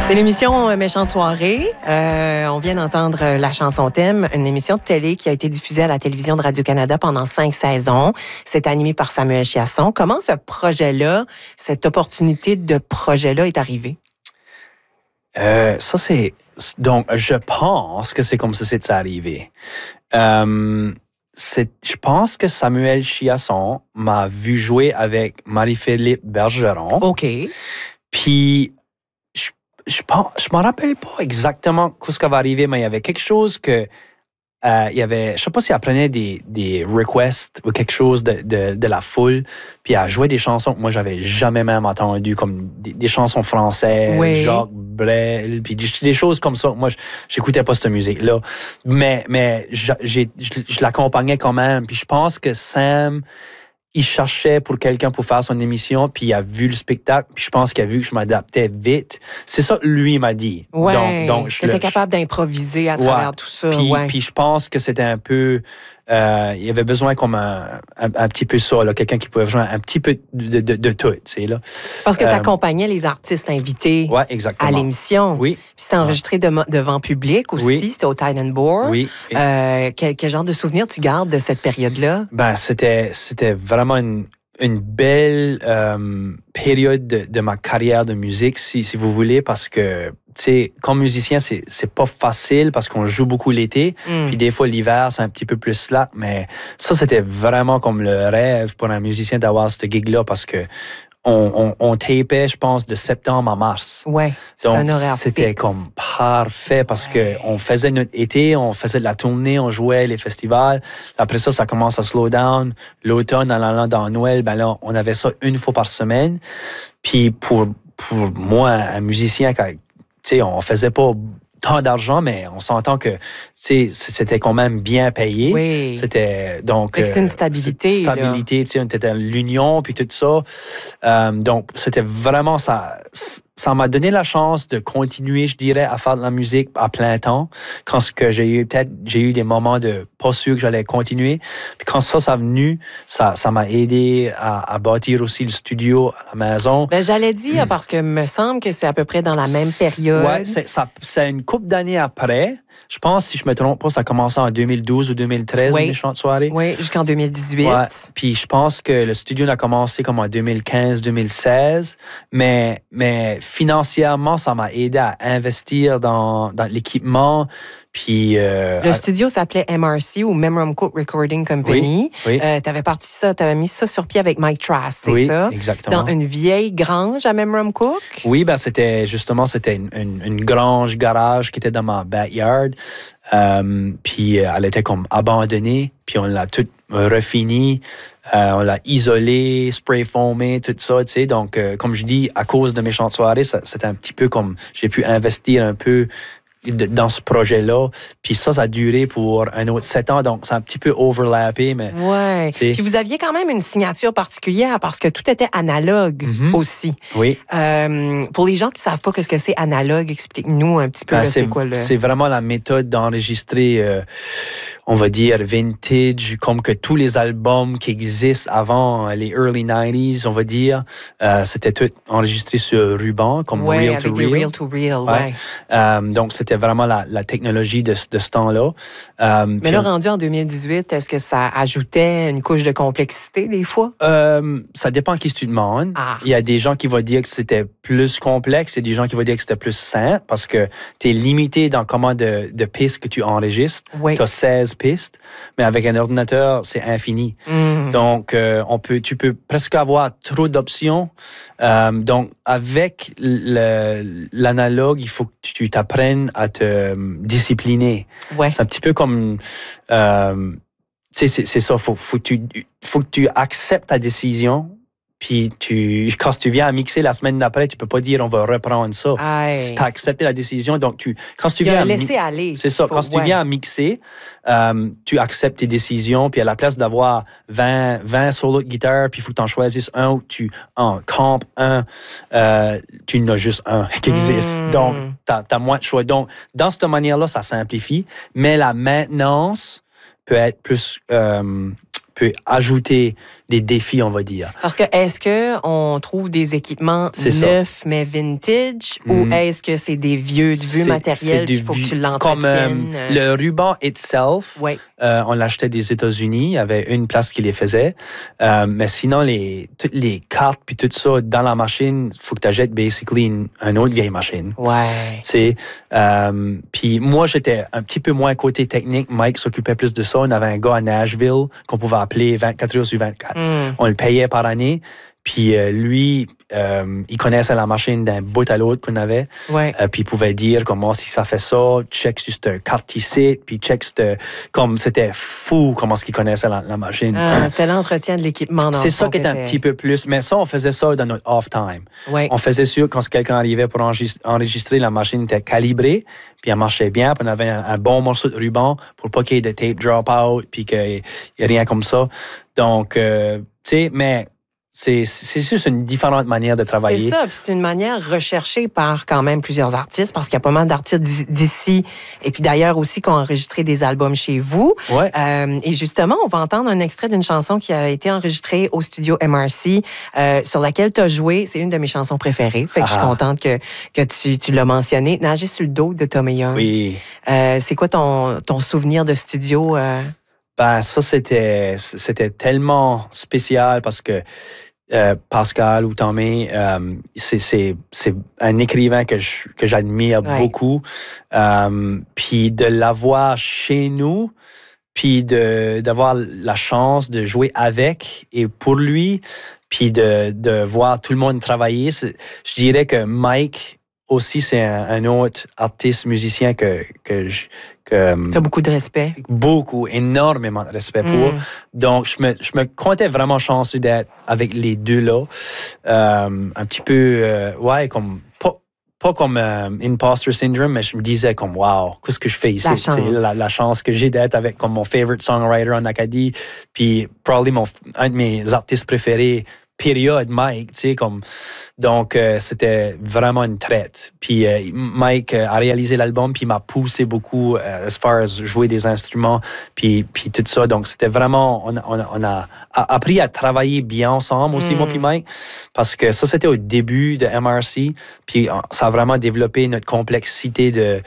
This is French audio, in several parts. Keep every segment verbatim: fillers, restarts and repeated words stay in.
C'est l'émission Méchante soirée. Euh, on vient d'entendre la chanson thème, une émission de télé qui a été diffusée à la télévision de Radio-Canada pendant cinq saisons. C'est animé par Samuel Chiasson. Comment ce projet-là, cette opportunité de projet-là est arrivée? Euh, ça, c'est... Donc, je pense que c'est comme ça c'est arrivé. Euh, c'est, je pense que Samuel Chiasson m'a vu jouer avec Marie-Philippe Bergeron. OK. Puis, je, je pense, je me rappelle pas exactement ce qui va arriver, mais il y avait quelque chose que... Euh, il y avait, je sais pas si elle prenait des, des requests ou quelque chose de, de, de la foule, puis elle jouait des chansons que moi, j'avais jamais même entendues, comme des, des chansons françaises, oui. Jacques Brel, puis des, des choses comme ça. Moi, j'écoutais pas cette musique-là. Mais, mais j'ai, je, je l'accompagnais quand même, puis je pense que Sam... il cherchait pour quelqu'un pour faire son émission, puis il a vu le spectacle, puis je pense qu'il a vu que je m'adaptais vite. C'est ça que lui m'a dit. Ouais, donc, donc tu étais capable d'improviser à ouais, travers tout ça. Puis, ouais. puis je pense que c'était un peu... Euh, il y avait besoin comme un, un, un petit peu ça, là, quelqu'un qui pouvait jouer un petit peu de, de, de tout. Tu sais, là. Parce que tu euh, accompagnais les artistes invités ouais, exactement. à l'émission. Oui. Puis c'était enregistré de, devant public aussi, oui. C'était au Tide and Board. Oui. Euh, quel, quel genre de souvenirs tu gardes de cette période-là? Ben, c'était, c'était vraiment une... une belle euh, période de, de ma carrière de musique, si, si vous voulez, parce que, tu sais, comme musicien, c'est, c'est pas facile parce qu'on joue beaucoup l'été, mm. puis des fois, l'hiver, c'est un petit peu plus slack, mais ça, c'était vraiment comme le rêve pour un musicien d'avoir ce gig-là parce que on, on, on tapait, je pense, de septembre à mars. Ouais, c'est donc, un horaire c'était fixe. comme parfait parce ouais. que on faisait notre été, on faisait de la tournée, on jouait les festivals. Après ça, ça commence à slow down. L'automne, en allant dans Noël, ben là, on avait ça une fois par semaine. Puis pour, pour moi, un musicien, tu sais, on faisait pas tant d'argent, mais on s'entend que c'était quand même bien payé. Oui. C'était donc c'était une stabilité. Euh, stabilité, tu sais, on était dans l'union puis tout ça. Euh, donc c'était vraiment ça. Ça m'a donné la chance de continuer, je dirais, à faire de la musique à plein temps. Quand ce que j'ai eu, peut-être, j'ai eu des moments de pas sûr que j'allais continuer. Puis quand ça, ça a venu, ça, ça m'a aidé à, à bâtir aussi le studio à la maison. Ben, j'allais dire, parce que me semble que c'est à peu près dans la même période. Ouais, c'est, ça, c'est une couple d'années après. Je pense, si je me trompe pas, ça a commencé en deux mille douze ou deux mille treize, oui. les Méchantes soirées. Oui, jusqu'en deux mille dix-huit. Ouais. Puis je pense que le studio a commencé comme en deux mille quinze, deux mille seize. Mais, mais financièrement, ça m'a aidé à investir dans, dans l'équipement. Puis, euh, le studio s'appelait M R C ou Memram Cook Recording Company. Oui, oui. Euh, tu avais parti ça, tu avais mis ça sur pied avec Mike Trask, c'est oui, ça? Exactement. Dans une vieille grange à Memram Cook? Oui, ben c'était justement c'était une, une, une grange garage qui était dans ma backyard. Euh, puis elle était comme abandonnée. Puis on l'a toute refini. Euh, on l'a isolé, spray foamé, tout ça, tu sais. Donc, euh, comme je dis, à cause de Méchantes soirées, ça, c'était un petit peu comme j'ai pu investir un peu dans ce projet-là. Puis ça, ça a duré pour un autre sept ans, donc c'est un petit peu overlappé, mais... Ouais. Puis vous aviez quand même une signature particulière parce que tout était analogue mm-hmm. aussi. Oui. Euh, pour les gens qui ne savent pas ce que c'est analogue, explique-nous un petit peu ben, là, c'est, c'est quoi le... C'est vraiment la méthode d'enregistrer, euh, on va dire, vintage, comme que tous les albums qui existent avant les early nineties, on va dire, euh, c'était tout enregistré sur ruban, comme ouais, Real avec to des Real. Real to Real, ouais. ouais. Euh, donc, c'était C'était vraiment la, la technologie de, de ce temps-là. Euh, Mais là, on... rendu en deux mille dix-huit, est-ce que ça ajoutait une couche de complexité des fois? Euh, ça dépend à qui tu demandes. Ah. Il y a des gens qui vont dire que c'était plus complexe et des gens qui vont dire que c'était plus simple parce que tu es limité dans comment de, de pistes que tu enregistres. Oui. Tu as seize pistes, mais avec un ordinateur, c'est infini. Mm. Donc, euh, on peut, tu peux presque avoir trop d'options. Euh, donc, avec le, l'analogue, il faut que tu t'apprennes à te euh, discipliner. Ouais. C'est un petit peu comme... Euh, tu sais, c'est, c'est ça. Il faut, faut, que tu, faut que tu acceptes ta décision. Puis, tu, quand tu viens à mixer la semaine d'après, tu peux pas dire on va reprendre ça. Tu as accepté la décision. Donc, tu, quand tu il y viens a à laisser mi- aller. C'est ça. Faut, quand ouais. tu viens à mixer, euh, tu acceptes tes décisions. Puis, à la place d'avoir vingt, vingt solos de guitare, puis il faut que tu en choisisses un ou tu en campes un, euh, tu n'as juste un qui existe. Mm. Donc, tu as moins de choix. Donc, dans cette manière-là, ça simplifie. Mais la maintenance peut être plus... Euh, peut ajouter des défis, on va dire. Parce que est-ce qu'on trouve des équipements C'est neufs mais vintage mm. ou est-ce que c'est des vieux, du vieux c'est, matériel qu'il faut que tu l'entretiennes? Comme euh, le ruban itself, ouais. euh, on l'achetait des États-Unis. Il y avait une place qui les faisait. Euh, mais sinon, les, toutes les cartes puis tout ça, dans la machine, il faut que tu achètes basically une, une autre vieille machine. Ouais. Tu euh, puis moi, j'étais un petit peu moins côté technique. Mike s'occupait plus de ça. On avait un gars à Nashville qu'on pouvait appeler vingt-quatre heures sur vingt-quatre. Mm. On le payait par année. Puis euh, lui, euh, il connaissait la machine d'un bout à l'autre qu'on avait. Ouais. Euh, puis il pouvait dire comment si ça fait ça, check sur cette carte ici, puis check cette... Comme c'était fou comment ce qu'il connaissait la, la machine. Ah, c'était l'entretien de l'équipement. C'est ça qui était un petit peu plus. Mais ça, on faisait ça dans notre off-time. Ouais. On faisait sûr quand quelqu'un arrivait pour enregistrer, la machine était calibrée, puis elle marchait bien, puis on avait un, un bon morceau de ruban pour pas qu'il y ait de tape drop-out, puis qu'il n'y ait rien comme ça. Donc, euh, tu sais, mais... C'est, c'est juste une différente manière de travailler. C'est ça, puis c'est une manière recherchée par quand même plusieurs artistes, parce qu'il y a pas mal d'artistes d'ici, et puis d'ailleurs aussi qui ont enregistré des albums chez vous. Ouais. Euh, et justement, on va entendre un extrait d'une chanson qui a été enregistrée au studio M R C, euh, sur laquelle tu as joué. C'est une de mes chansons préférées, fait que ah. je suis contente que, que tu, tu l'as mentionné. Nager sur le dos de Tommy Young. Oui. Euh, c'est quoi ton, ton souvenir de studio? Euh... Ben, ça, c'était, c'était tellement spécial parce que euh, Pascal ou Tommy, euh, c'est, c'est, c'est un écrivain que, je, que j'admire ouais. beaucoup. Euh, puis de l'avoir chez nous, puis de, d'avoir la chance de jouer avec et pour lui, puis de, de voir tout le monde travailler. C'est, je dirais que Mike aussi, c'est un, un autre artiste, musicien que, que je... T'as beaucoup de respect. Beaucoup, énormément de respect pour. Mm. Donc, je me, je me comptais vraiment chanceux d'être avec les deux-là. Euh, un petit peu, euh, ouais, comme... Pas, pas comme euh, imposter syndrome, mais je me disais comme, wow, qu'est-ce que je fais ici? La chance. La, la chance que j'ai d'être avec comme mon favorite songwriter en Acadie, puis probablement un de mes artistes préférés, période, Mike, tu sais, comme... Donc, euh, c'était vraiment une traite. Puis euh, Mike a réalisé l'album, puis il m'a poussé beaucoup euh, as far as jouer des instruments, puis, puis tout ça. Donc, c'était vraiment... On, on, on a appris à travailler bien ensemble aussi, mm. moi puis Mike, parce que ça, c'était au début de M R C, puis ça a vraiment développé notre complexité de,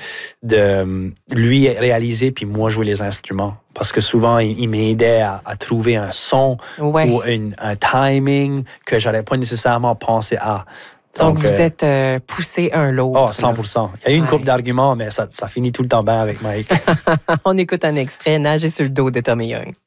de lui réaliser, puis moi jouer les instruments. Parce que souvent, il, il m'aidait à, à trouver un son ouais. ou une, un timing que je n'avais pas nécessairement pensé à. Donc, Donc vous euh, êtes euh, poussé un l'autre. Oh, cent pour cent. Là. Il y a eu une ouais. couple d'arguments, mais ça, ça finit tout le temps bien avec Mike. On écoute un extrait, Nager sur le dos de Tommy Young.